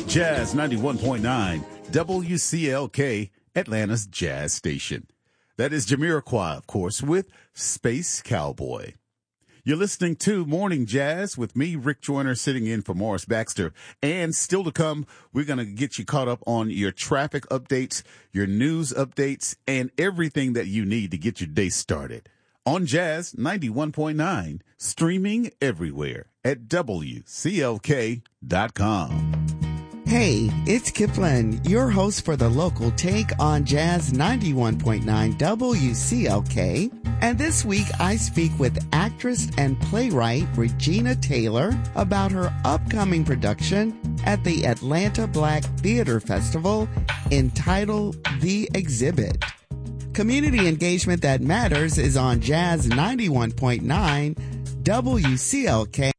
Jazz 91.9, WCLK, Atlanta's Jazz Station. That is Jamiroquai, of course, with Space Cowboy. You're listening to Morning Jazz with me, Rick Joyner, sitting in for Morris Baxter. And still to come, we're going to get you caught up on your traffic updates, your news updates, and everything that you need to get your day started. On Jazz 91.9, streaming everywhere at WCLK.com. Hey, it's Kip Flynn, your host for the local take on Jazz 91.9 WCLK. And this week I speak with actress and playwright Regina Taylor about her upcoming production at the Atlanta Black Theater Festival entitled The Exhibit. Community engagement that matters is on Jazz 91.9 WCLK.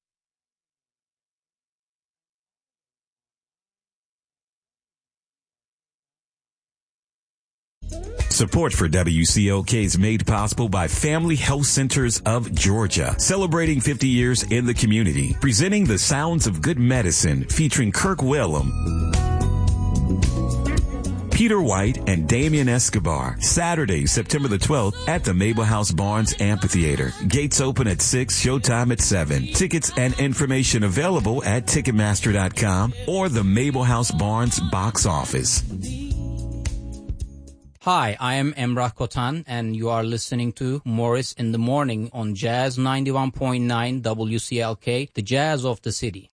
Support for WCLK is made possible by Family Health Centers of Georgia, celebrating 50 years in the community, presenting the sounds of good medicine featuring Kirk Whalum, Peter White, and Damian Escobar. Saturday, September the 12th at the Mabel House Barnes Amphitheater. Gates open at 6, showtime at 7. Tickets and information available at Ticketmaster.com or the Mabel House Barnes box office. Hi, I am Emrah Kotan, and you are listening to Morris in the Morning on Jazz 91.9 WCLK, the Jazz of the City.